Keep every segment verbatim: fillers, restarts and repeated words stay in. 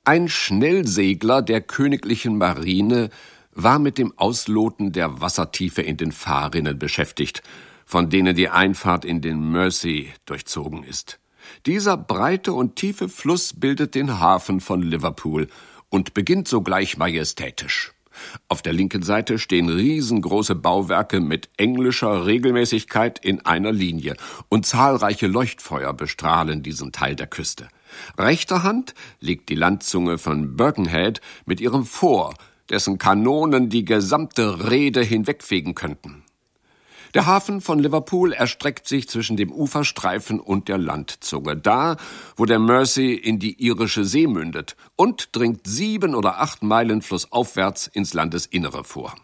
Ein Schnellsegler der königlichen Marine war mit dem Ausloten der Wassertiefe in den Fahrrinnen beschäftigt, von denen die Einfahrt in den Mersey durchzogen ist. Dieser breite und tiefe Fluss bildet den Hafen von Liverpool und beginnt sogleich majestätisch. Auf der linken Seite stehen riesengroße Bauwerke mit englischer Regelmäßigkeit in einer Linie und zahlreiche Leuchtfeuer bestrahlen diesen Teil der Küste. Rechter Hand liegt die Landzunge von Birkenhead mit ihrem Fort, dessen Kanonen die gesamte Reede hinwegfegen könnten. Der Hafen von Liverpool erstreckt sich zwischen dem Uferstreifen und der Landzunge, da, wo der Mersey in die irische See mündet, und dringt sieben oder acht Meilen flussaufwärts ins Landesinnere vor.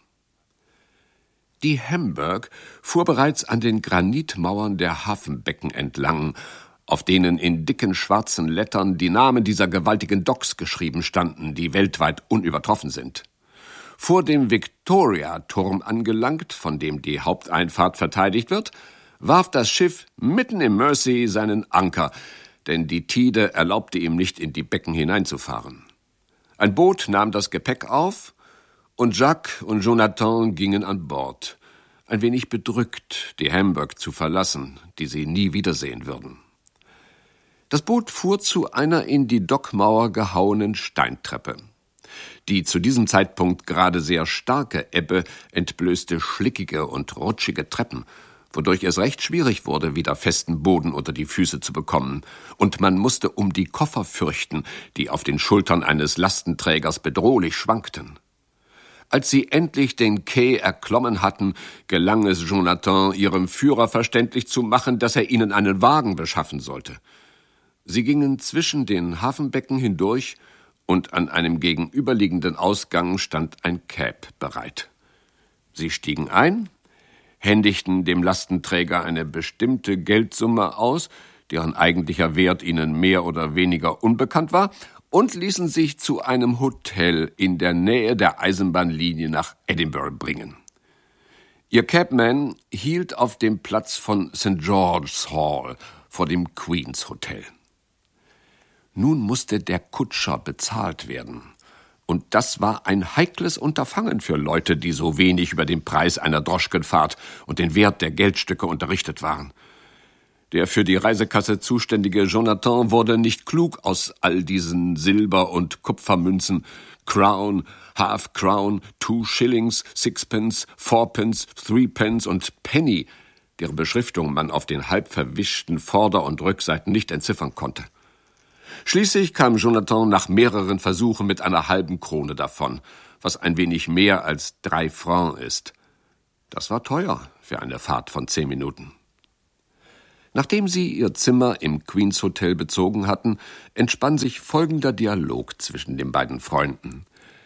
Die Hamburg fuhr bereits an den Granitmauern der Hafenbecken entlang, auf denen in dicken schwarzen Lettern die Namen dieser gewaltigen Docks geschrieben standen, die weltweit unübertroffen sind. Vor dem Victoria-Turm angelangt, von dem die Haupteinfahrt verteidigt wird, warf das Schiff mitten im Mersey seinen Anker, denn die Tide erlaubte ihm nicht, in die Becken hineinzufahren. Ein Boot nahm das Gepäck auf und Jacques und Jonathan gingen an Bord, ein wenig bedrückt, die Hamburg zu verlassen, die sie nie wiedersehen würden. Das Boot fuhr zu einer in die Dockmauer gehauenen Steintreppe. Die zu diesem Zeitpunkt gerade sehr starke Ebbe entblößte schlickige und rutschige Treppen, wodurch es recht schwierig wurde, wieder festen Boden unter die Füße zu bekommen, und man musste um die Koffer fürchten, die auf den Schultern eines Lastenträgers bedrohlich schwankten. Als sie endlich den Quai erklommen hatten, gelang es Jonathan, ihrem Führer verständlich zu machen, dass er ihnen einen Wagen beschaffen sollte. Sie gingen zwischen den Hafenbecken hindurch, und an einem gegenüberliegenden Ausgang stand ein Cab bereit. Sie stiegen ein, händigten dem Lastenträger eine bestimmte Geldsumme aus, deren eigentlicher Wert ihnen mehr oder weniger unbekannt war, und ließen sich zu einem Hotel in der Nähe der Eisenbahnlinie nach Edinburgh bringen. Ihr Cabman hielt auf dem Platz von Sankt George's Hall vor dem Queen's Hotel. Nun musste der Kutscher bezahlt werden. Und das war ein heikles Unterfangen für Leute, die so wenig über den Preis einer Droschkenfahrt und den Wert der Geldstücke unterrichtet waren. Der für die Reisekasse zuständige Jonathan wurde nicht klug aus all diesen Silber- und Kupfermünzen, Crown, Half Crown, Two Shillings, Sixpence, Fourpence, Threepence und Penny, deren Beschriftung man auf den halb verwischten Vorder- und Rückseiten nicht entziffern konnte. Schließlich kam Jonathan nach mehreren Versuchen mit einer halben Krone davon, was ein wenig mehr als drei Francs ist. Das war teuer für eine Fahrt von zehn Minuten. Nachdem sie ihr Zimmer im Queen's Hotel bezogen hatten, entspann sich folgender Dialog zwischen den beiden Freunden.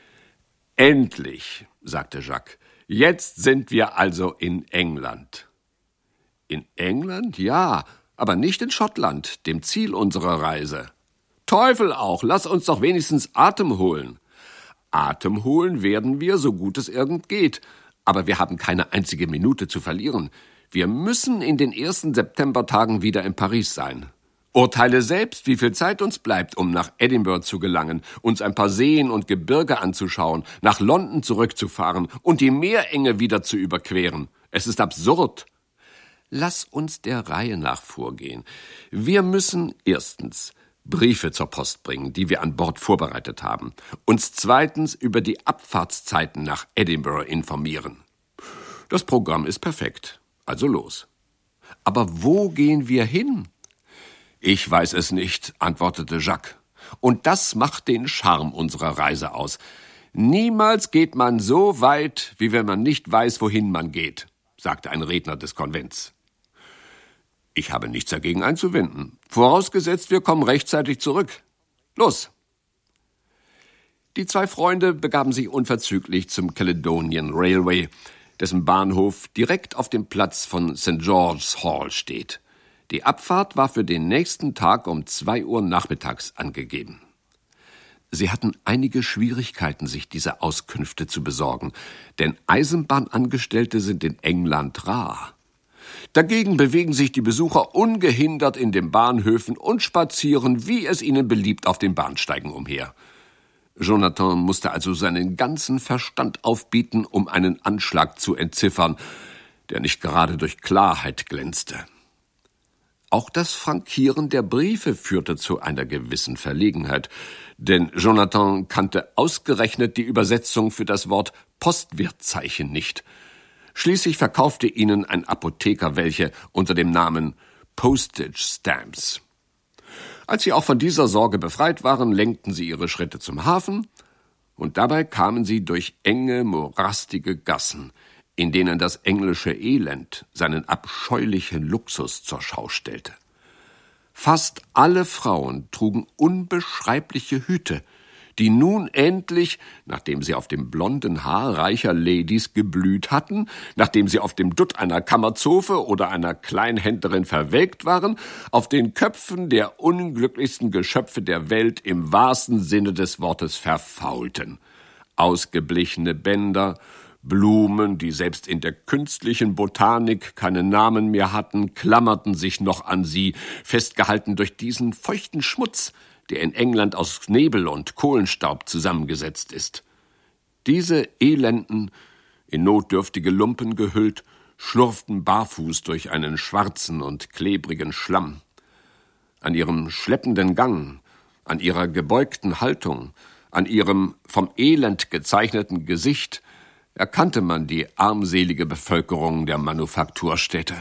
»Endlich«, sagte Jacques, »jetzt sind wir also in England.« »In England? Ja, aber nicht in Schottland, dem Ziel unserer Reise.« »Teufel auch, lass uns doch wenigstens Atem holen.« »Atem holen werden wir, so gut es irgend geht. Aber wir haben keine einzige Minute zu verlieren. Wir müssen in den ersten Septembertagen wieder in Paris sein. Urteile selbst, wie viel Zeit uns bleibt, um nach Edinburgh zu gelangen, uns ein paar Seen und Gebirge anzuschauen, nach London zurückzufahren und die Meerenge wieder zu überqueren. Es ist absurd.« »Lass uns der Reihe nach vorgehen. Wir müssen erstens Briefe zur Post bringen, die wir an Bord vorbereitet haben, uns zweitens über die Abfahrtszeiten nach Edinburgh informieren. Das Programm ist perfekt, also los. Aber wo gehen wir hin?« »Ich weiß es nicht«, antwortete Jacques. »Und das macht den Charme unserer Reise aus. Niemals geht man so weit, wie wenn man nicht weiß, wohin man geht«, sagte ein Redner des Konvents. »Ich habe nichts dagegen einzuwenden. Vorausgesetzt, wir kommen rechtzeitig zurück. Los!« Die zwei Freunde begaben sich unverzüglich zum Caledonian Railway, dessen Bahnhof direkt auf dem Platz von Sankt George's Hall steht. Die Abfahrt war für den nächsten Tag um zwei Uhr nachmittags angegeben. Sie hatten einige Schwierigkeiten, sich diese Auskünfte zu besorgen, denn Eisenbahnangestellte sind in England rar. Dagegen bewegen sich die Besucher ungehindert in den Bahnhöfen und spazieren, wie es ihnen beliebt, auf den Bahnsteigen umher. Jonathan musste also seinen ganzen Verstand aufbieten, um einen Anschlag zu entziffern, der nicht gerade durch Klarheit glänzte. Auch das Frankieren der Briefe führte zu einer gewissen Verlegenheit, denn Jonathan kannte ausgerechnet die Übersetzung für das Wort Postwertzeichen nicht. Schließlich verkaufte ihnen ein Apotheker welche unter dem Namen Postage Stamps. Als sie auch von dieser Sorge befreit waren, lenkten sie ihre Schritte zum Hafen, und dabei kamen sie durch enge, morastige Gassen, in denen das englische Elend seinen abscheulichen Luxus zur Schau stellte. Fast alle Frauen trugen unbeschreibliche Hüte, die nun endlich, nachdem sie auf dem blonden Haar reicher Ladies geblüht hatten, nachdem sie auf dem Dutt einer Kammerzofe oder einer Kleinhändlerin verwelkt waren, auf den Köpfen der unglücklichsten Geschöpfe der Welt im wahrsten Sinne des Wortes verfaulten. Ausgeblichene Bänder, Blumen, die selbst in der künstlichen Botanik keinen Namen mehr hatten, klammerten sich noch an sie, festgehalten durch diesen feuchten Schmutz, der in England aus Nebel und Kohlenstaub zusammengesetzt ist. Diese elenden, in notdürftige Lumpen gehüllt, schlurften barfuß durch einen schwarzen und klebrigen Schlamm. An ihrem schleppenden Gang, an ihrer gebeugten Haltung, an ihrem vom Elend gezeichneten Gesicht erkannte man die armselige Bevölkerung der Manufakturstädte.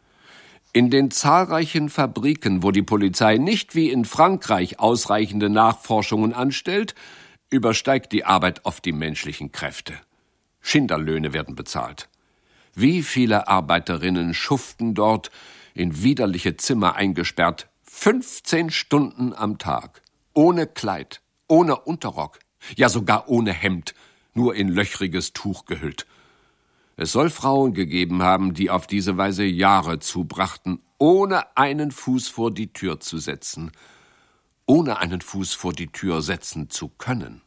In den zahlreichen Fabriken, wo die Polizei nicht wie in Frankreich ausreichende Nachforschungen anstellt, übersteigt die Arbeit oft die menschlichen Kräfte. Schinderlöhne werden bezahlt. Wie viele Arbeiterinnen schuften dort, in widerliche Zimmer eingesperrt, fünfzehn Stunden am Tag, ohne Kleid, ohne Unterrock, ja sogar ohne Hemd, nur in löchriges Tuch gehüllt. Es soll Frauen gegeben haben, die auf diese Weise Jahre zubrachten, ohne einen Fuß vor die Tür zu setzen, ohne einen Fuß vor die Tür setzen zu können.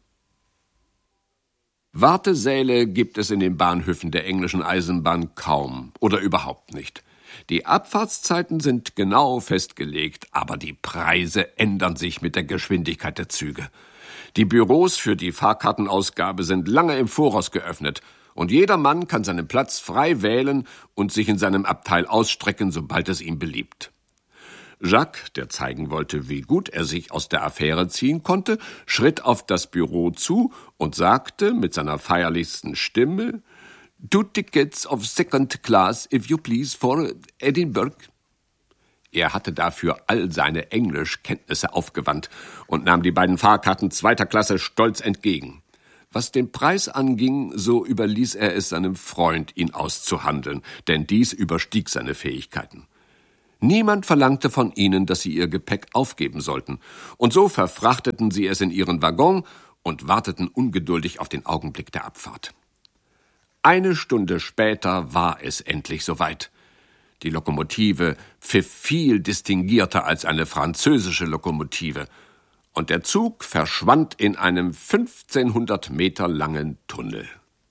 Wartesäle gibt es in den Bahnhöfen der englischen Eisenbahn kaum oder überhaupt nicht. Die Abfahrtszeiten sind genau festgelegt, aber die Preise ändern sich mit der Geschwindigkeit der Züge. Die Büros für die Fahrkartenausgabe sind lange im Voraus geöffnet, und jeder Mann kann seinen Platz frei wählen und sich in seinem Abteil ausstrecken, sobald es ihm beliebt. Jacques, der zeigen wollte, wie gut er sich aus der Affäre ziehen konnte, schritt auf das Büro zu und sagte mit seiner feierlichsten Stimme: »Two tickets of second class, if you please, for Edinburgh.« Er hatte dafür all seine Englischkenntnisse aufgewandt und nahm die beiden Fahrkarten zweiter Klasse stolz entgegen. Was den Preis anging, so überließ er es seinem Freund, ihn auszuhandeln, denn dies überstieg seine Fähigkeiten. Niemand verlangte von ihnen, dass sie ihr Gepäck aufgeben sollten, und so verfrachteten sie es in ihren Waggon und warteten ungeduldig auf den Augenblick der Abfahrt. Eine Stunde später war es endlich soweit. Die Lokomotive pfiff viel distinguierter als eine französische Lokomotive, und der Zug verschwand in einem fünfzehnhundert Meter langen Tunnel.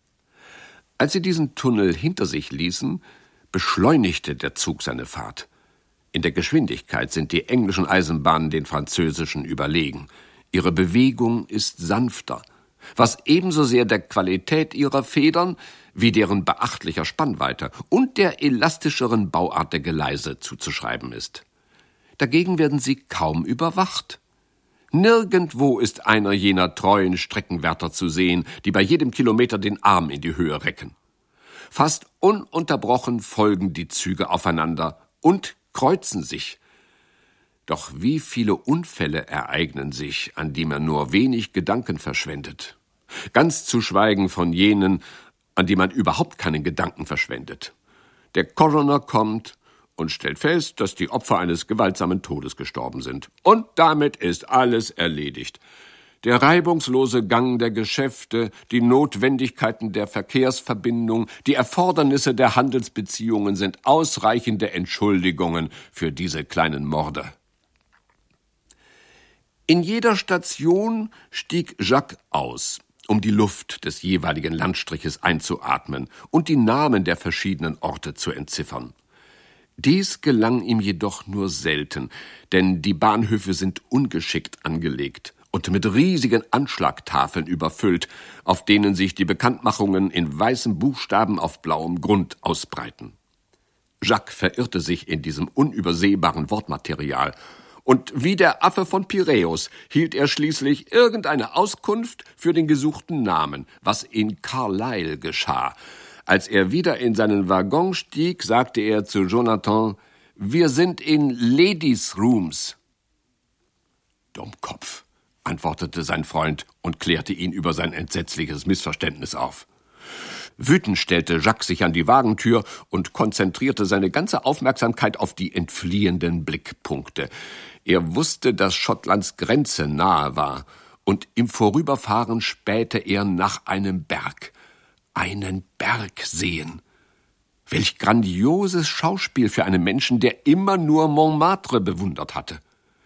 Als sie diesen Tunnel hinter sich ließen, beschleunigte der Zug seine Fahrt. In der Geschwindigkeit sind die englischen Eisenbahnen den französischen überlegen. Ihre Bewegung ist sanfter, was ebenso sehr der Qualität ihrer Federn wie deren beachtlicher Spannweite und der elastischeren Bauart der Geleise zuzuschreiben ist. Dagegen werden sie kaum überwacht. Nirgendwo ist einer jener treuen Streckenwärter zu sehen, die bei jedem Kilometer den Arm in die Höhe recken. Fast ununterbrochen folgen die Züge aufeinander und kreuzen sich. Doch wie viele Unfälle ereignen sich, an die man nur wenig Gedanken verschwendet. Ganz zu schweigen von jenen, an die man überhaupt keinen Gedanken verschwendet. Der Coroner kommt und stellt fest, dass die Opfer eines gewaltsamen Todes gestorben sind. Und damit ist alles erledigt. Der reibungslose Gang der Geschäfte, die Notwendigkeiten der Verkehrsverbindung, die Erfordernisse der Handelsbeziehungen sind ausreichende Entschuldigungen für diese kleinen Morde. In jeder Station stieg Jacques aus, um die Luft des jeweiligen Landstriches einzuatmen und die Namen der verschiedenen Orte zu entziffern. Dies gelang ihm jedoch nur selten, denn die Bahnhöfe sind ungeschickt angelegt und mit riesigen Anschlagtafeln überfüllt, auf denen sich die Bekanntmachungen in weißen Buchstaben auf blauem Grund ausbreiten. Jacques verirrte sich in diesem unübersehbaren Wortmaterial, und wie der Affe von Piräus hielt er schließlich irgendeine Auskunft für den gesuchten Namen, was in Carlisle geschah. Als er wieder in seinen Waggon stieg, sagte er zu Jonathan: »Wir sind in Ladies' Rooms.« »Dummkopf«, antwortete sein Freund und klärte ihn über sein entsetzliches Missverständnis auf. Wütend stellte Jacques sich an die Wagentür und konzentrierte seine ganze Aufmerksamkeit auf die entfliehenden Blickpunkte. Er wusste, dass Schottlands Grenze nahe war, und im Vorüberfahren spähte er nach einem Berg. Einen Berg sehen. Welch grandioses Schauspiel für einen Menschen, der immer nur Montmartre bewundert hatte.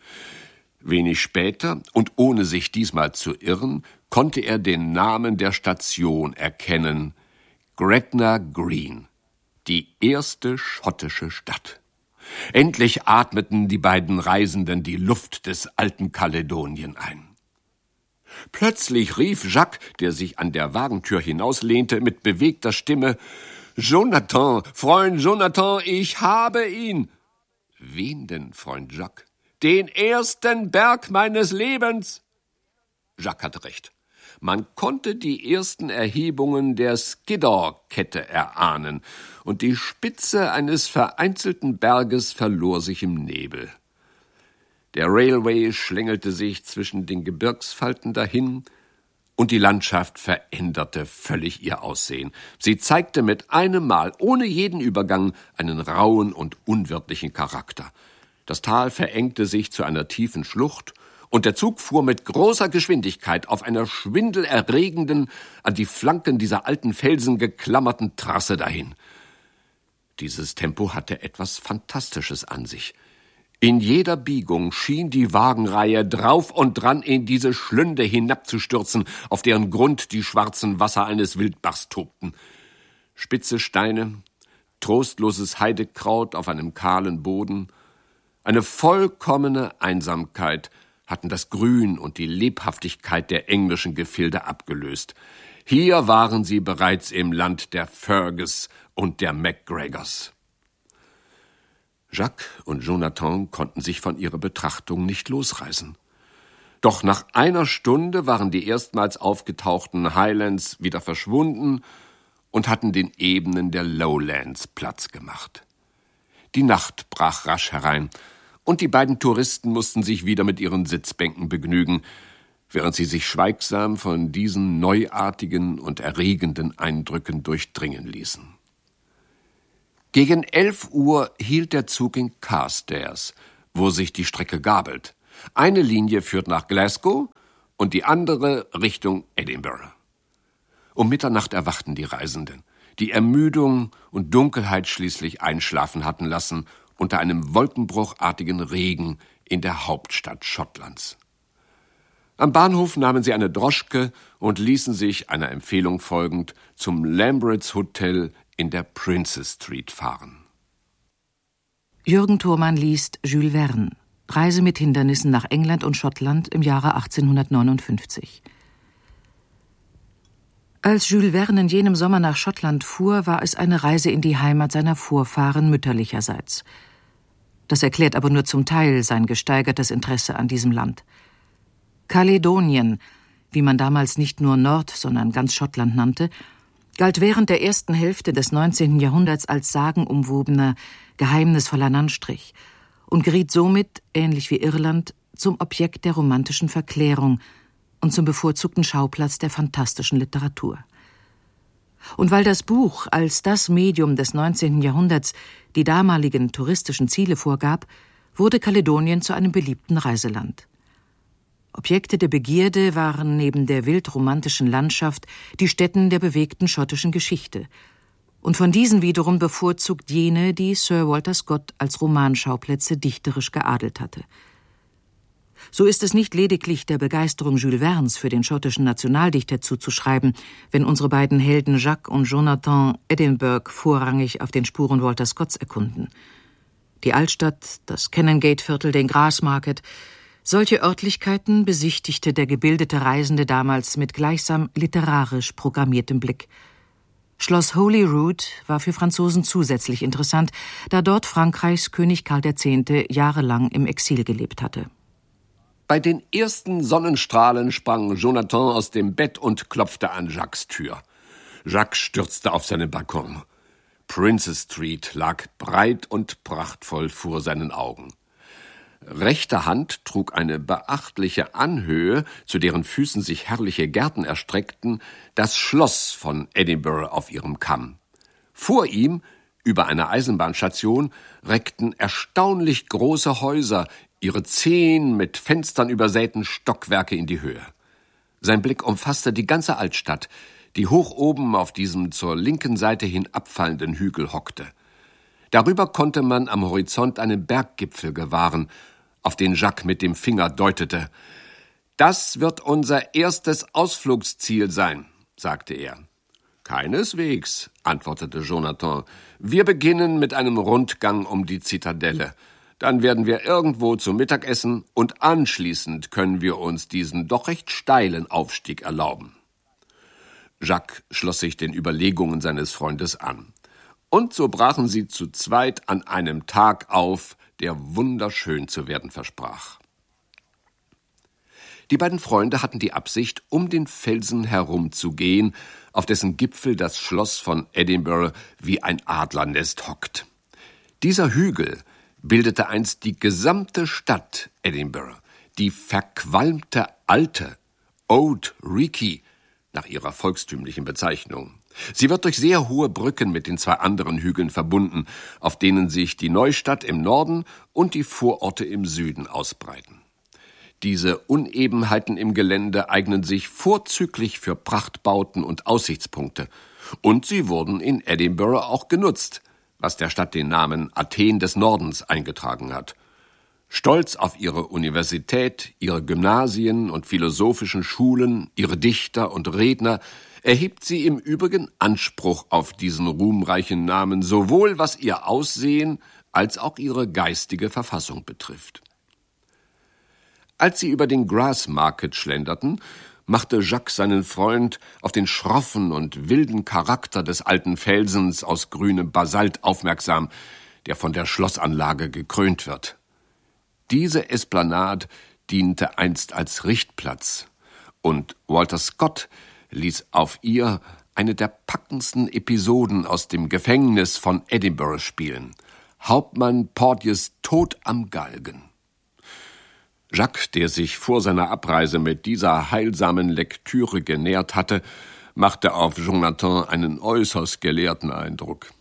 Wenig später, und ohne sich diesmal zu irren, konnte er den Namen der Station erkennen: Gretna Green, die erste schottische Stadt. Endlich atmeten die beiden Reisenden die Luft des alten Kaledonien ein. Plötzlich rief Jacques, der sich an der Wagentür hinauslehnte, mit bewegter Stimme: »Jonathan, Freund Jonathan, ich habe ihn!« »Wen denn, Freund Jacques?« »Den ersten Berg meines Lebens!« Jacques hatte recht. Man konnte die ersten Erhebungen der Skiddaw-Kette erahnen, und die Spitze eines vereinzelten Berges verlor sich im Nebel. Der Railway schlängelte sich zwischen den Gebirgsfalten dahin, und die Landschaft veränderte völlig ihr Aussehen. Sie zeigte mit einem Mal, ohne jeden Übergang, einen rauen und unwirtlichen Charakter. Das Tal verengte sich zu einer tiefen Schlucht, und der Zug fuhr mit großer Geschwindigkeit auf einer schwindelerregenden, an die Flanken dieser alten Felsen geklammerten Trasse dahin. Dieses Tempo hatte etwas Fantastisches an sich. In jeder Biegung schien die Wagenreihe drauf und dran in diese Schlünde hinabzustürzen, auf deren Grund die schwarzen Wasser eines Wildbachs tobten. Spitze Steine, trostloses Heidekraut auf einem kahlen Boden, eine vollkommene Einsamkeit hatten das Grün und die Lebhaftigkeit der englischen Gefilde abgelöst. Hier waren sie bereits im Land der Fergus und der MacGregors. Jacques und Jonathan konnten sich von ihrer Betrachtung nicht losreißen. Doch nach einer Stunde waren die erstmals aufgetauchten Highlands wieder verschwunden und hatten den Ebenen der Lowlands Platz gemacht. Die Nacht brach rasch herein, und die beiden Touristen mussten sich wieder mit ihren Sitzbänken begnügen, während sie sich schweigsam von diesen neuartigen und erregenden Eindrücken durchdringen ließen. Gegen elf Uhr hielt der Zug in Carstairs, wo sich die Strecke gabelt. Eine Linie führt nach Glasgow und die andere Richtung Edinburgh. Um Mitternacht erwachten die Reisenden, die Ermüdung und Dunkelheit schließlich einschlafen hatten lassen, unter einem wolkenbruchartigen Regen in der Hauptstadt Schottlands. Am Bahnhof nahmen sie eine Droschke und ließen sich, einer Empfehlung folgend, zum Lamberts Hotel in der Princess Street fahren. Jürgen Thormann liest Jules Verne, Reise mit Hindernissen nach England und Schottland im Jahre achtzehnhundertneunundfünfzig. Als Jules Verne in jenem Sommer nach Schottland fuhr, war es eine Reise in die Heimat seiner Vorfahren mütterlicherseits. Das erklärt aber nur zum Teil sein gesteigertes Interesse an diesem Land. Kaledonien, wie man damals nicht nur Nord-, sondern ganz Schottland nannte, galt während der ersten Hälfte des neunzehnten Jahrhunderts als sagenumwobener, geheimnisvoller Landstrich und geriet somit, ähnlich wie Irland, zum Objekt der romantischen Verklärung und zum bevorzugten Schauplatz der fantastischen Literatur. Und weil das Buch als das Medium des neunzehnten Jahrhunderts die damaligen touristischen Ziele vorgab, wurde Kaledonien zu einem beliebten Reiseland. Objekte der Begierde waren neben der wildromantischen Landschaft die Stätten der bewegten schottischen Geschichte. Und von diesen wiederum bevorzugt jene, die Sir Walter Scott als Romanschauplätze dichterisch geadelt hatte. So ist es nicht lediglich der Begeisterung Jules Vernes für den schottischen Nationaldichter zuzuschreiben, wenn unsere beiden Helden Jacques und Jonathan Edinburgh vorrangig auf den Spuren Walter Scotts erkunden. Die Altstadt, das Canongate-Viertel, den Grassmarket, Solche Örtlichkeiten besichtigte der gebildete Reisende damals mit gleichsam literarisch programmiertem Blick. Schloss Holyrood war für Franzosen zusätzlich interessant, da dort Frankreichs König Karl der Zehnte jahrelang im Exil gelebt hatte. Bei den ersten Sonnenstrahlen sprang Jonathan aus dem Bett und klopfte an Jacques' Tür. Jacques stürzte auf seinen Balkon. Princess Street lag breit und prachtvoll vor seinen Augen. Rechte Hand trug eine beachtliche Anhöhe, zu deren Füßen sich herrliche Gärten erstreckten, das Schloss von Edinburgh auf ihrem Kamm. Vor ihm, über einer Eisenbahnstation, reckten erstaunlich große Häuser, ihre zehn mit Fenstern übersäten Stockwerke in die Höhe. Sein Blick umfasste die ganze Altstadt, die hoch oben auf diesem zur linken Seite hin abfallenden Hügel hockte. Darüber konnte man am Horizont einen Berggipfel gewahren, auf den Jacques mit dem Finger deutete. »Das wird unser erstes Ausflugsziel sein«, sagte er. »Keineswegs«, antwortete Jonathan. »Wir beginnen mit einem Rundgang um die Zitadelle. Dann werden wir irgendwo zu Mittag essen und anschließend können wir uns diesen doch recht steilen Aufstieg erlauben.« Jacques schloss sich den Überlegungen seines Freundes an. Und so brachen sie zu zweit an einem Tag auf, der wunderschön zu werden versprach. Die beiden Freunde hatten die Absicht, um den Felsen herumzugehen, auf dessen Gipfel das Schloss von Edinburgh wie ein Adlernest hockt. Dieser Hügel bildete einst die gesamte Stadt Edinburgh, die verqualmte alte Old Reekie, nach ihrer volkstümlichen Bezeichnung. Sie wird durch sehr hohe Brücken mit den zwei anderen Hügeln verbunden, auf denen sich die Neustadt im Norden und die Vororte im Süden ausbreiten. Diese Unebenheiten im Gelände eignen sich vorzüglich für Prachtbauten und Aussichtspunkte. Und sie wurden in Edinburgh auch genutzt, was der Stadt den Namen Athen des Nordens eingetragen hat. Stolz auf ihre Universität, ihre Gymnasien und philosophischen Schulen, ihre Dichter und Redner, erhebt sie im Übrigen Anspruch auf diesen ruhmreichen Namen, sowohl was ihr Aussehen als auch ihre geistige Verfassung betrifft. Als sie über den Grassmarket schlenderten, machte Jacques seinen Freund auf den schroffen und wilden Charakter des alten Felsens aus grünem Basalt aufmerksam, der von der Schlossanlage gekrönt wird. Diese Esplanade diente einst als Richtplatz, und Walter Scott ließ auf ihr eine der packendsten Episoden aus dem Gefängnis von Edinburgh spielen: Hauptmann Porteous Tod am Galgen. Jacques, der sich vor seiner Abreise mit dieser heilsamen Lektüre genährt hatte, machte auf Jonathan einen äußerst gelehrten Eindruck.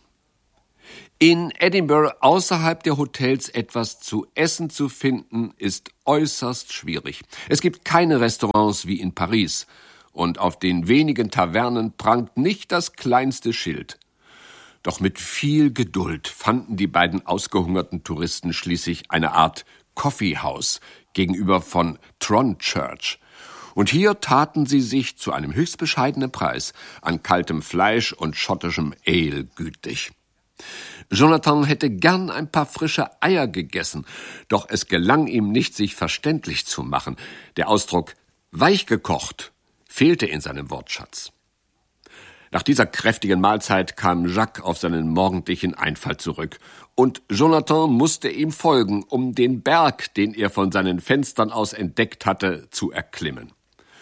In Edinburgh außerhalb der Hotels etwas zu essen zu finden, ist äußerst schwierig. Es gibt keine Restaurants wie in Paris, und auf den wenigen Tavernen prangt nicht das kleinste Schild. Doch mit viel Geduld fanden die beiden ausgehungerten Touristen schließlich eine Art Coffeehouse gegenüber von Tron Church. Und hier taten sie sich zu einem höchst bescheidenen Preis an kaltem Fleisch und schottischem Ale gütlich. Jonathan hätte gern ein paar frische Eier gegessen, doch es gelang ihm nicht, sich verständlich zu machen. Der Ausdruck »weich gekocht« fehlte in seinem Wortschatz. Nach dieser kräftigen Mahlzeit kam Jacques auf seinen morgendlichen Einfall zurück, und Jonathan musste ihm folgen, um den Berg, den er von seinen Fenstern aus entdeckt hatte, zu erklimmen.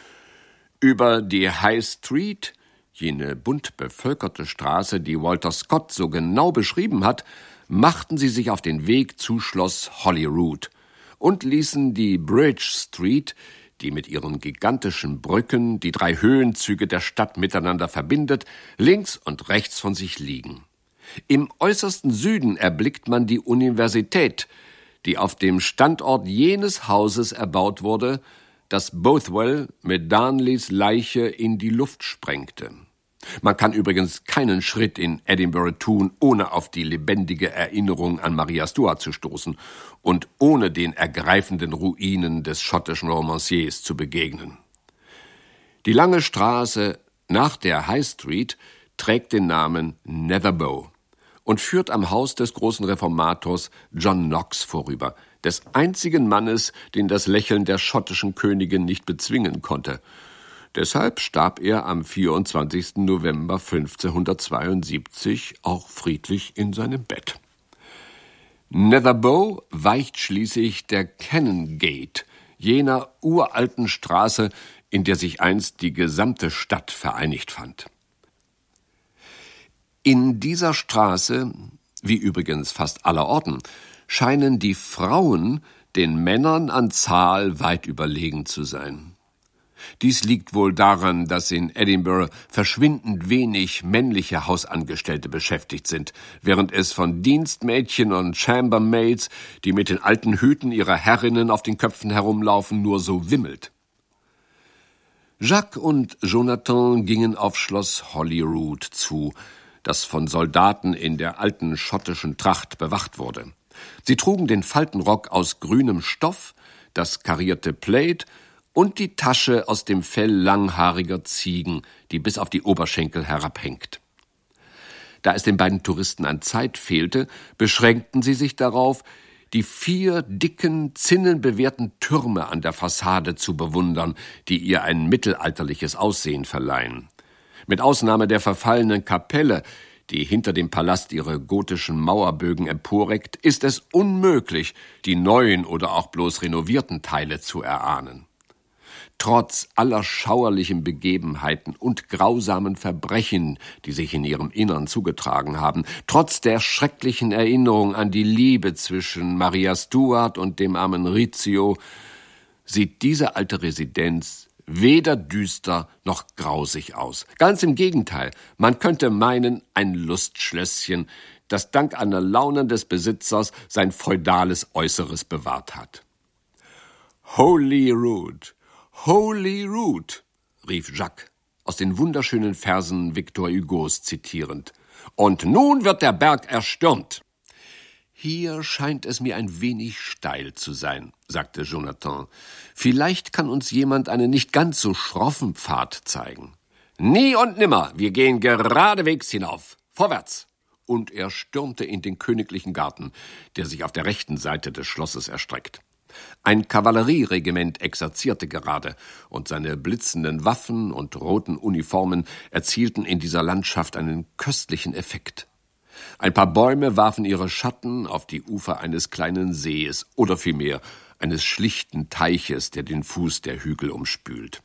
Über die High Street, jene bunt bevölkerte Straße, die Walter Scott so genau beschrieben hat, machten sie sich auf den Weg zu Schloss Holyrood und ließen die Bridge Street, die mit ihren gigantischen Brücken die drei Höhenzüge der Stadt miteinander verbindet, links und rechts von sich liegen. Im äußersten Süden erblickt man die Universität, die auf dem Standort jenes Hauses erbaut wurde, das Bothwell mit Darnleys Leiche in die Luft sprengte. Man kann übrigens keinen Schritt in Edinburgh tun, ohne auf die lebendige Erinnerung an Maria Stuart zu stoßen und ohne den ergreifenden Ruinen des schottischen Romanciers zu begegnen. Die lange Straße nach der High Street trägt den Namen Netherbow und führt am Haus des großen Reformators John Knox vorüber, des einzigen Mannes, den das Lächeln der schottischen Königin nicht bezwingen konnte. Deshalb starb er am vierundzwanzigsten November fünfzehnhundertzweiundsiebzig auch friedlich in seinem Bett. Netherbow weicht schließlich der Canongate, jener uralten Straße, in der sich einst die gesamte Stadt vereinigt fand. In dieser Straße, wie übrigens fast allerorten, scheinen die Frauen den Männern an Zahl weit überlegen zu sein. Dies liegt wohl daran, dass in Edinburgh verschwindend wenig männliche Hausangestellte beschäftigt sind, während es von Dienstmädchen und Chambermaids, die mit den alten Hüten ihrer Herrinnen auf den Köpfen herumlaufen, nur so wimmelt. Jacques und Jonathan gingen auf Schloss Holyrood zu, das von Soldaten in der alten schottischen Tracht bewacht wurde. Sie trugen den Faltenrock aus grünem Stoff, das karierte Plaid und die Tasche aus dem Fell langhaariger Ziegen, die bis auf die Oberschenkel herabhängt. Da es den beiden Touristen an Zeit fehlte, beschränkten sie sich darauf, die vier dicken, zinnenbewehrten Türme an der Fassade zu bewundern, die ihr ein mittelalterliches Aussehen verleihen. Mit Ausnahme der verfallenen Kapelle, die hinter dem Palast ihre gotischen Mauerbögen emporreckt, ist es unmöglich, die neuen oder auch bloß renovierten Teile zu erahnen. Trotz aller schauerlichen Begebenheiten und grausamen Verbrechen, die sich in ihrem Innern zugetragen haben, trotz der schrecklichen Erinnerung an die Liebe zwischen Maria Stuart und dem armen Rizzio, sieht diese alte Residenz weder düster noch grausig aus. Ganz im Gegenteil, man könnte meinen, ein Lustschlösschen, das dank einer Launen des Besitzers sein feudales Äußeres bewahrt hat. Holyrood! Holyrood, rief Jacques, aus den wunderschönen Versen Victor Hugos zitierend. Und nun wird der Berg erstürmt. Hier scheint es mir ein wenig steil zu sein, sagte Jonathan. Vielleicht kann uns jemand einen nicht ganz so schroffen Pfad zeigen. Nie und nimmer, wir gehen geradewegs hinauf. Vorwärts! Und er stürmte in den königlichen Garten, der sich auf der rechten Seite des Schlosses erstreckt. Ein Kavallerieregiment exerzierte gerade, und seine blitzenden Waffen und roten Uniformen erzielten in dieser Landschaft einen köstlichen Effekt. Ein paar Bäume warfen ihre Schatten auf die Ufer eines kleinen Sees oder vielmehr eines schlichten Teiches, der den Fuß der Hügel umspült.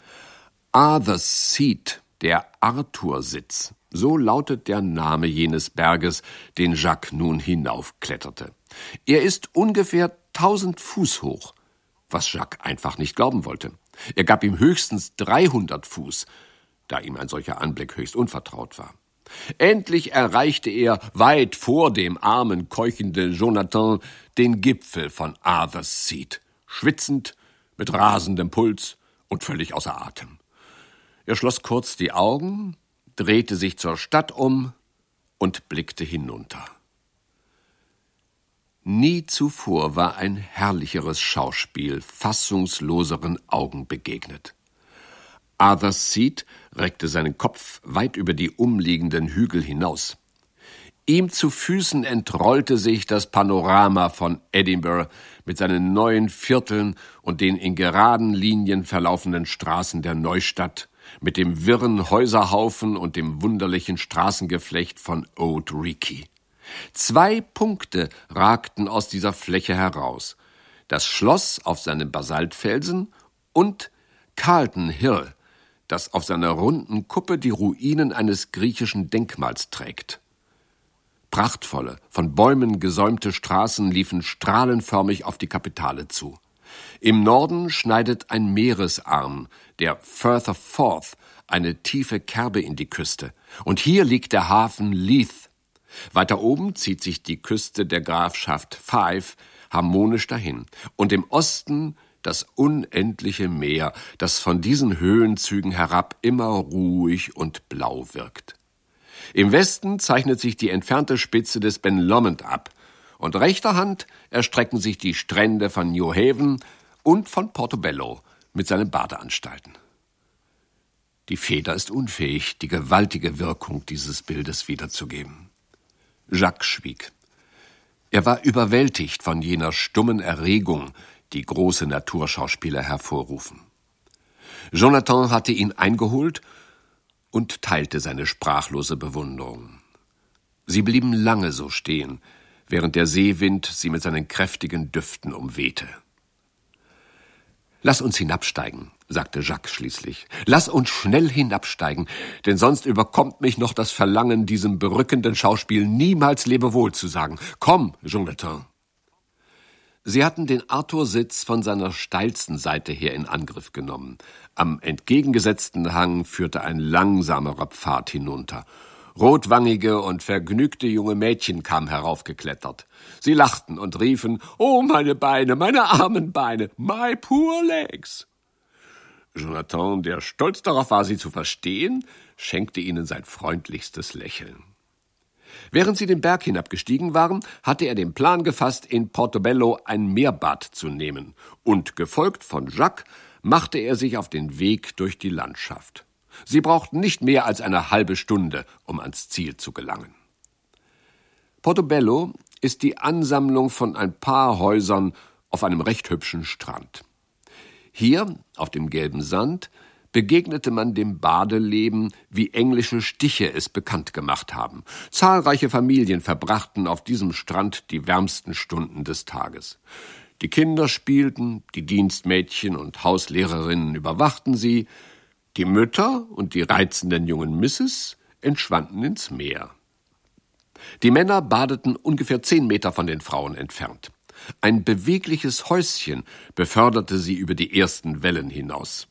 Arthur's Seat, der Arthursitz, so lautet der Name jenes Berges, den Jacques nun hinaufkletterte. Er ist ungefähr tausend Fuß hoch, was Jacques einfach nicht glauben wollte. Er gab ihm höchstens dreihundert Fuß, da ihm ein solcher Anblick höchst unvertraut war. Endlich erreichte er, weit vor dem armen, keuchenden Jonathan, den Gipfel von Arthur's Seat, schwitzend, mit rasendem Puls und völlig außer Atem. Er schloss kurz die Augen, drehte sich zur Stadt um und blickte hinunter. Nie zuvor war ein herrlicheres Schauspiel fassungsloseren Augen begegnet. Arthur's Seat reckte seinen Kopf weit über die umliegenden Hügel hinaus. Ihm zu Füßen entrollte sich das Panorama von Edinburgh mit seinen neuen Vierteln und den in geraden Linien verlaufenden Straßen der Neustadt, mit dem wirren Häuserhaufen und dem wunderlichen Straßengeflecht von Old Reekie. Zwei Punkte ragten aus dieser Fläche heraus: das Schloss auf seinem Basaltfelsen und Carlton Hill, das auf seiner runden Kuppe die Ruinen eines griechischen Denkmals trägt. Prachtvolle, von Bäumen gesäumte Straßen liefen strahlenförmig auf die Kapitale zu. Im Norden schneidet ein Meeresarm, der Firth of Forth, eine tiefe Kerbe in die Küste. Und hier liegt der Hafen Leith. Weiter oben zieht sich die Küste der Grafschaft Fife harmonisch dahin. Und im Osten das unendliche Meer, das von diesen Höhenzügen herab immer ruhig und blau wirkt. Im Westen zeichnet sich die entfernte Spitze des Ben Lomond ab, und rechter Hand erstrecken sich die Strände von New Haven und von Portobello mit seinen Badeanstalten. Die Feder ist unfähig, die gewaltige Wirkung dieses Bildes wiederzugeben. Jacques schwieg. Er war überwältigt von jener stummen Erregung, die große Naturschauspieler hervorrufen. Jonathan hatte ihn eingeholt und teilte seine sprachlose Bewunderung. Sie blieben lange so stehen, während der Seewind sie mit seinen kräftigen Düften umwehte. »Lass uns hinabsteigen«, sagte Jacques schließlich. »Lass uns schnell hinabsteigen, denn sonst überkommt mich noch das Verlangen, diesem berückenden Schauspiel niemals Lebewohl zu sagen. Komm, Jonathan!« Sie hatten den Arthur-Sitz von seiner steilsten Seite her in Angriff genommen. Am entgegengesetzten Hang führte ein langsamerer Pfad hinunter. Rotwangige und vergnügte junge Mädchen kamen heraufgeklettert. Sie lachten und riefen, »Oh, meine Beine, meine armen Beine, my poor legs!« Jonathan, der stolz darauf war, sie zu verstehen, schenkte ihnen sein freundlichstes Lächeln. Während sie den Berg hinabgestiegen waren, hatte er den Plan gefasst, in Portobello ein Meerbad zu nehmen, und gefolgt von Jacques machte er sich auf den Weg durch die Landschaft. Sie brauchten nicht mehr als eine halbe Stunde, um ans Ziel zu gelangen. Portobello ist die Ansammlung von ein paar Häusern auf einem recht hübschen Strand. Hier, auf dem gelben Sand, begegnete man dem Badeleben, wie englische Stiche es bekannt gemacht haben. Zahlreiche Familien verbrachten auf diesem Strand die wärmsten Stunden des Tages. Die Kinder spielten, die Dienstmädchen und Hauslehrerinnen überwachten sie, die Mütter und die reizenden jungen Misses entschwanden ins Meer. Die Männer badeten ungefähr zehn Meter von den Frauen entfernt. Ein bewegliches Häuschen beförderte sie über die ersten Wellen hinaus.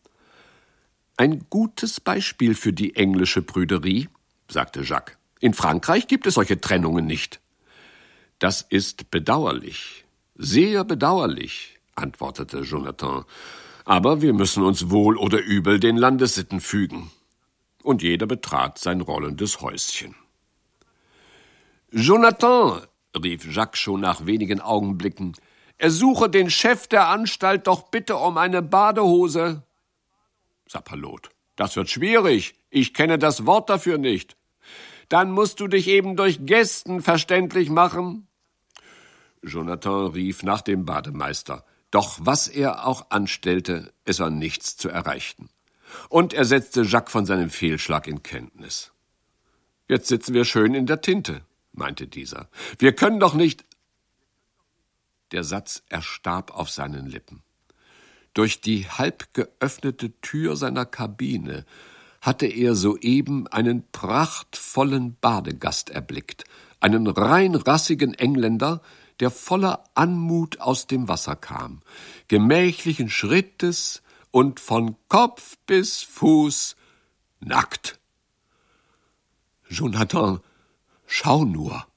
»Ein gutes Beispiel für die englische Prüderie«, sagte Jacques. »In Frankreich gibt es solche Trennungen nicht.« »Das ist bedauerlich, sehr bedauerlich«, antwortete Jonathan. »Aber wir müssen uns wohl oder übel den Landessitten fügen.« Und jeder betrat sein rollendes Häuschen. »Jonathan«, rief Jacques schon nach wenigen Augenblicken, »ersuche den Chef der Anstalt doch bitte um eine Badehose.« Sapperlot. »Das wird schwierig. Ich kenne das Wort dafür nicht.« »Dann musst du dich eben durch Gesten verständlich machen.« Jonathan rief nach dem Bademeister. Doch was er auch anstellte, es war nichts zu erreichen. Und er setzte Jacques von seinem Fehlschlag in Kenntnis. »Jetzt sitzen wir schön in der Tinte«, meinte dieser. »Wir können doch nicht...« Der Satz erstarb auf seinen Lippen. Durch die halb geöffnete Tür seiner Kabine hatte er soeben einen prachtvollen Badegast erblickt, einen rein rassigen Engländer, der voller Anmut aus dem Wasser kam, gemächlichen Schrittes und von Kopf bis Fuß nackt. »Jonathan, schau nur!«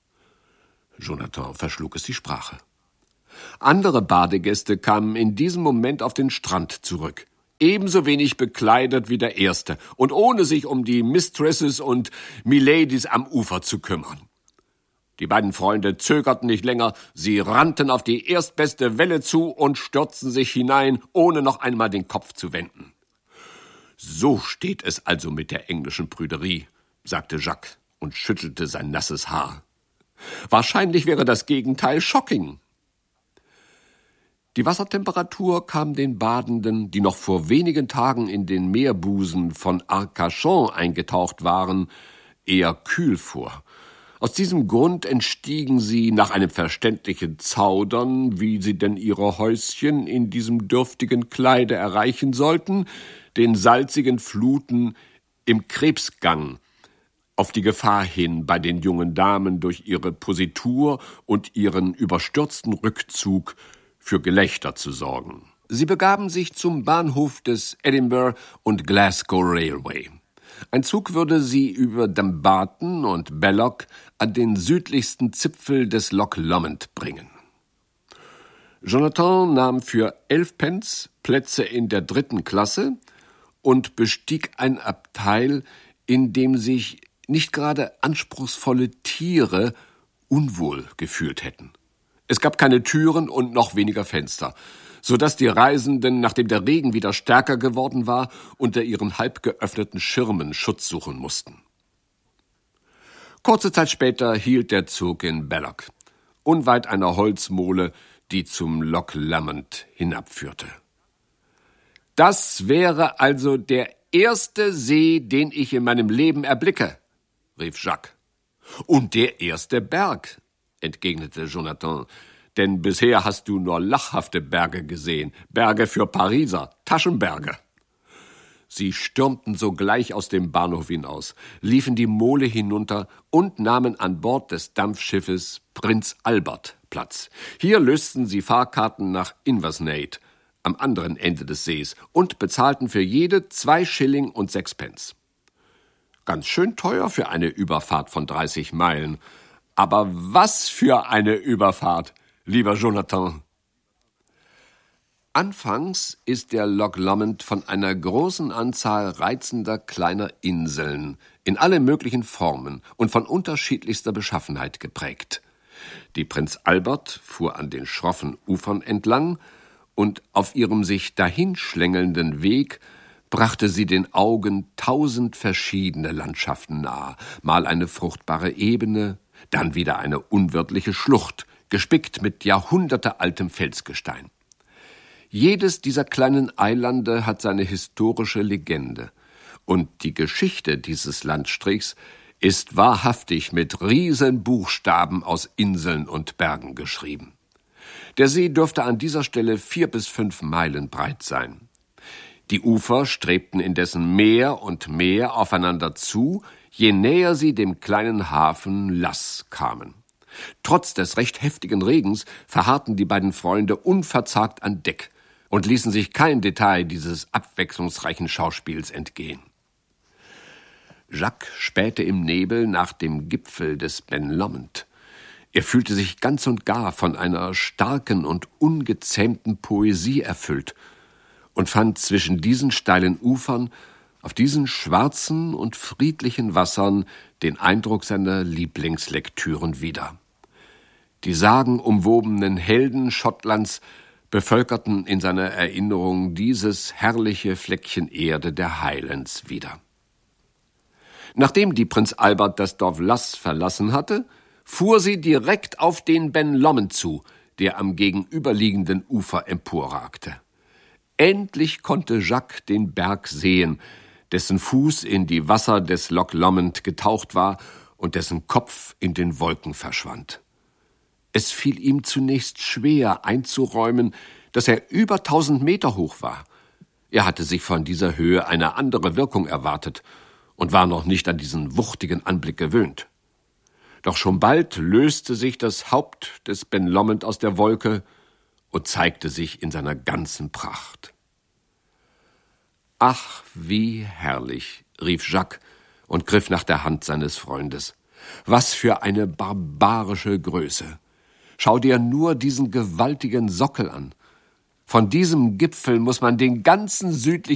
Jonathan verschlug es die Sprache. Andere Badegäste kamen in diesem Moment auf den Strand zurück, ebenso wenig bekleidet wie der erste und ohne sich um die Mistresses und Miladies am Ufer zu kümmern. Die beiden Freunde zögerten nicht länger, sie rannten auf die erstbeste Welle zu und stürzten sich hinein, ohne noch einmal den Kopf zu wenden. »So steht es also mit der englischen Prüderie«, sagte Jacques und schüttelte sein nasses Haar. »Wahrscheinlich wäre das Gegenteil shocking.« Die Wassertemperatur kam den Badenden, die noch vor wenigen Tagen in den Meerbusen von Arcachon eingetaucht waren, eher kühl vor. Aus diesem Grund entstiegen sie nach einem verständlichen Zaudern, wie sie denn ihre Häuschen in diesem dürftigen Kleide erreichen sollten, den salzigen Fluten im Krebsgang, auf die Gefahr hin, bei den jungen Damen durch ihre Positur und ihren überstürzten Rückzug für Gelächter zu sorgen. Sie begaben sich zum Bahnhof des Edinburgh und Glasgow Railway. Ein Zug würde sie über Dumbarton und Balloch an den südlichsten Zipfel des Loch Lomond bringen. Jonathan nahm für elf Pence Plätze in der dritten Klasse und bestieg ein Abteil, in dem sich nicht gerade anspruchsvolle Tiere unwohl gefühlt hätten. Es gab keine Türen und noch weniger Fenster, so dass die Reisenden, nachdem der Regen wieder stärker geworden war, unter ihren halb geöffneten Schirmen Schutz suchen mussten. Kurze Zeit später hielt der Zug in Balloch, unweit einer Holzmole, die zum Loch Lomond hinabführte. »Das wäre also der erste See, den ich in meinem Leben erblicke«, rief Jacques. »Und der erste Berg«, entgegnete Jonathan, »denn bisher hast du nur lachhafte Berge gesehen, Berge für Pariser, Taschenberge.« Sie stürmten sogleich aus dem Bahnhof hinaus, liefen die Mole hinunter und nahmen an Bord des Dampfschiffes Prinz Albert Platz. Hier lösten sie Fahrkarten nach Inversnaid, am anderen Ende des Sees, und bezahlten für jede zwei Schilling und sechs Pence. Ganz schön teuer für eine Überfahrt von dreißig Meilen. Aber was für eine Überfahrt, lieber Jonathan! Anfangs ist der Loch Lomond von einer großen Anzahl reizender kleiner Inseln in alle möglichen Formen und von unterschiedlichster Beschaffenheit geprägt. Die Prinz Albert fuhr an den schroffen Ufern entlang, und auf ihrem sich dahinschlängelnden Weg brachte sie den Augen tausend verschiedene Landschaften nahe, mal eine fruchtbare Ebene, dann wieder eine unwirtliche Schlucht, gespickt mit jahrhundertealtem Felsgestein. Jedes dieser kleinen Eilande hat seine historische Legende, und die Geschichte dieses Landstrichs ist wahrhaftig mit Riesenbuchstaben aus Inseln und Bergen geschrieben. Der See dürfte an dieser Stelle vier bis fünf Meilen breit sein. Die Ufer strebten indessen mehr und mehr aufeinander zu, je näher sie dem kleinen Hafen Lass kamen. Trotz des recht heftigen Regens verharrten die beiden Freunde unverzagt an Deck und ließen sich kein Detail dieses abwechslungsreichen Schauspiels entgehen. Jacques spähte im Nebel nach dem Gipfel des Ben Lomond. Er fühlte sich ganz und gar von einer starken und ungezähmten Poesie erfüllt und fand zwischen diesen steilen Ufern, auf diesen schwarzen und friedlichen Wassern, den Eindruck seiner Lieblingslektüren wieder. Die sagenumwobenen Helden Schottlands bevölkerten in seiner Erinnerung dieses herrliche Fleckchen Erde der Highlands wieder. Nachdem die Prinz Albert das Dorf Lass verlassen hatte, fuhr sie direkt auf den Ben Lomond zu, der am gegenüberliegenden Ufer emporragte. Endlich konnte Jacques den Berg sehen, dessen Fuß in die Wasser des Loch Lomond getaucht war und dessen Kopf in den Wolken verschwand. Es fiel ihm zunächst schwer einzuräumen, dass er über tausend Meter hoch war. Er hatte sich von dieser Höhe eine andere Wirkung erwartet und war noch nicht an diesen wuchtigen Anblick gewöhnt. Doch schon bald löste sich das Haupt des Ben Lomond aus der Wolke und zeigte sich in seiner ganzen Pracht. »Ach, wie herrlich«, rief Jacques und griff nach der Hand seines Freundes. »Was für eine barbarische Größe! Schau dir nur diesen gewaltigen Sockel an. Von diesem Gipfel muss man den ganzen südlichen